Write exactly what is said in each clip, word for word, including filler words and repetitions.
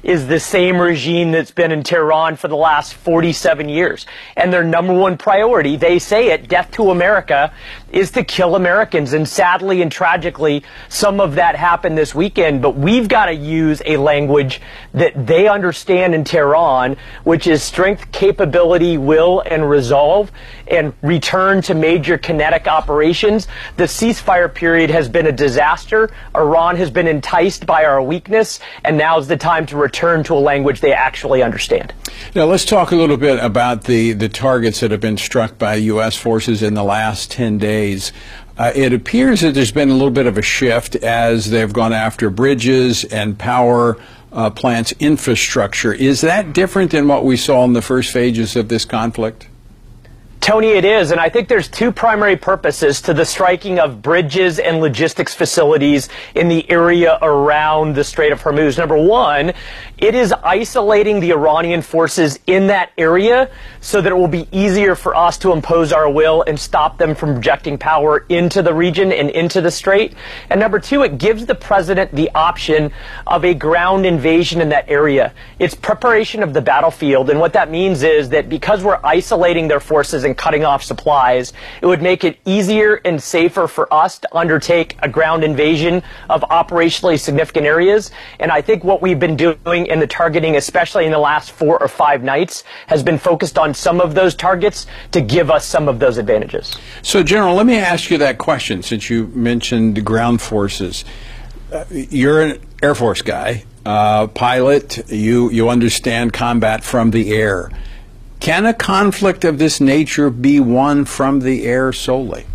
is the same regime that's been in Tehran for the last forty-seven years. And their number one priority, they say it, death to America, is to kill Americans. And sadly and tragically, some of that happened this weekend. But we've got to use a language that they understand in Tehran, which is strength, capability, will, and resolve, and return to major kinetic operations. The ceasefire period has been a disaster. Iran has been enticed by our weakness, and now's the time to return to a language they actually understand. Now, let's talk a little bit about the, the targets that have been struck by U S forces in the last ten days. Uh, it appears that there's been a little bit of a shift as they've gone after bridges and power uh, plants infrastructure. Is that different than what we saw in the first phases of this conflict? Tony, it is, and I think there's two primary purposes to the striking of bridges and logistics facilities in the area around the Strait of Hormuz. Number one, it is isolating the Iranian forces in that area so that it will be easier for us to impose our will and stop them from projecting power into the region and into the strait. And number two, it gives the president the option of a ground invasion in that area. It's preparation of the battlefield, and what that means is that because we're isolating their forces and cutting off supplies, it would make it easier and safer for us to undertake a ground invasion of operationally significant areas. And I think what we've been doing in the targeting, especially in the last four or five nights, has been focused on some of those targets to give us some of those advantages. So, General, let me ask you that question since you mentioned the ground forces. Uh, you're an Air Force guy, uh, pilot, you, you understand combat from the air. Can a conflict of this nature be won from the air solely?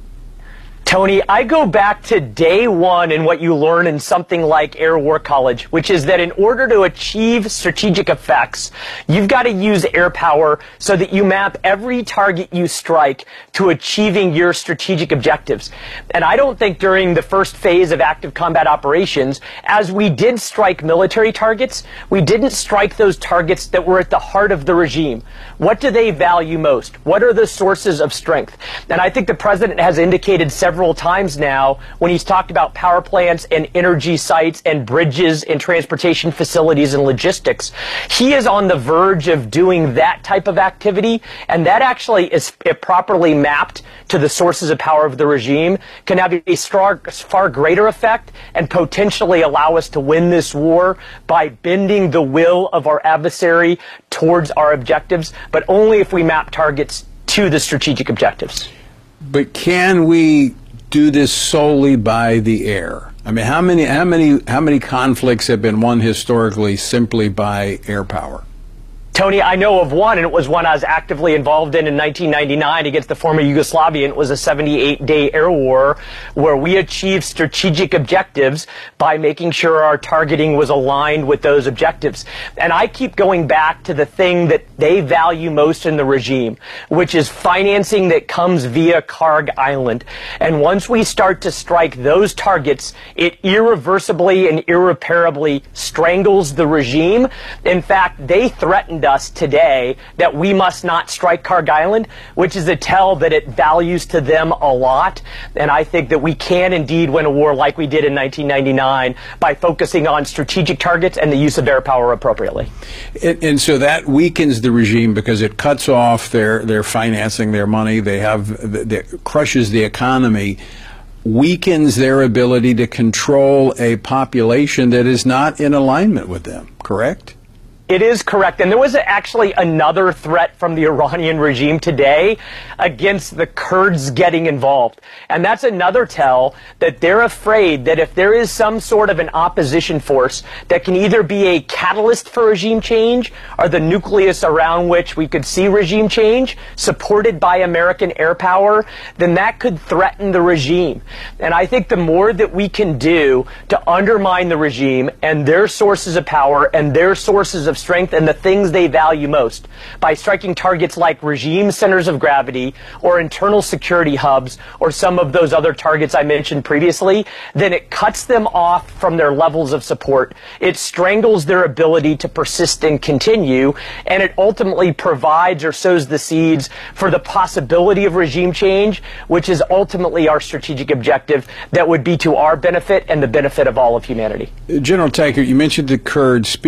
Tony, I go back to day one and what you learn in something like Air War College, which is that in order to achieve strategic effects, you've got to use air power so that you map every target you strike to achieving your strategic objectives. And I don't think during the first phase of active combat operations, as we did strike military targets, we didn't strike those targets that were at the heart of the regime. What do they value most? What are the sources of strength? And I think the president has indicated several times now when he's talked about power plants and energy sites and bridges and transportation facilities and logistics. He is on the verge of doing that type of activity, and that actually is, if properly mapped to the sources of power of the regime, can have a far, far greater effect and potentially allow us to win this war by bending the will of our adversary towards our objectives, but only if we map targets to the strategic objectives. But can we do this solely by the air? I mean, how many, how many, how many conflicts have been won historically simply by air power? Tony, I know of one, and it was one I was actively involved in in nineteen ninety-nine against the former Yugoslavia. And it was a seventy-eight day air war where we achieved strategic objectives by making sure our targeting was aligned with those objectives. And I keep going back to the thing that they value most in the regime, which is financing that comes via Kharg Island. And once we start to strike those targets, it irreversibly and irreparably strangles the regime. In fact, they threatened us us today that we must not strike Kharg Island, which is a tell that it values to them a lot. And I think that we can indeed win a war like we did in nineteen ninety-nine by focusing on strategic targets and the use of air power appropriately. And, and so that weakens the regime because it cuts off their, their financing, their money, they have, that crushes the economy, weakens their ability to control a population that is not in alignment with them, correct? It is correct. And there was actually another threat from the Iranian regime today against the Kurds getting involved. And that's another tell that they're afraid that if there is some sort of an opposition force that can either be a catalyst for regime change or the nucleus around which we could see regime change, supported by American air power, then that could threaten the regime. And I think the more that we can do to undermine the regime and their sources of power and their sources of strength and the things they value most by striking targets like regime centers of gravity or internal security hubs or some of those other targets I mentioned previously, then it cuts them off from their levels of support. It strangles their ability to persist and continue, and it ultimately provides or sows the seeds for the possibility of regime change, which is ultimately our strategic objective that would be to our benefit and the benefit of all of humanity. General Tankert, you mentioned the Kurds.